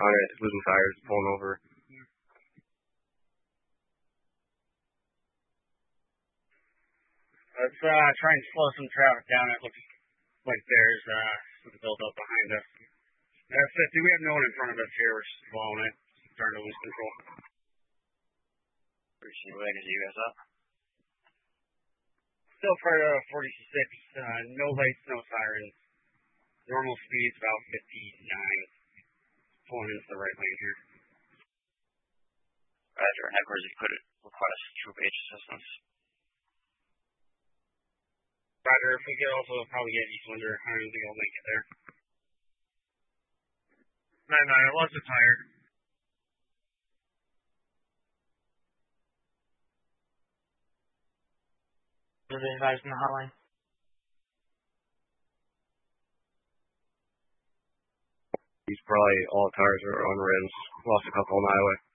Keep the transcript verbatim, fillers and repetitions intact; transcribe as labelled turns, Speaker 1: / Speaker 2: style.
Speaker 1: on it, losing tires, pulling over.
Speaker 2: Let's uh, try and slow some traffic down. It looks like there's uh, some build-up behind us. That's fifty. We have no one in front of us here. We're just blowing it. Starting to lose control.
Speaker 3: Appreciate wagon you guys up.
Speaker 2: Still part of forty-six. Uh, no lights, no sirens. Normal speed's about fifty-nine. Pulling into the right lane here.
Speaker 3: Roger. Headquarters, you could request troop H assistance.
Speaker 2: Roger. If we could also probably get East Winder, I don't think I'll make it there. nine nine, I lost a tire.
Speaker 4: Are they advised in the hotline?
Speaker 1: He's probably all tires are on rims. Lost a couple on the highway.